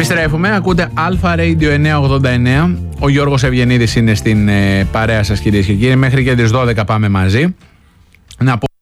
Επιστρέφουμε, ακούτε Alpha Radio 989. Ο Γιώργος Ευγενίδης είναι στην παρέα σας, κυρίες και κύριοι. Μέχρι και τις 12 πάμε μαζί. Να πω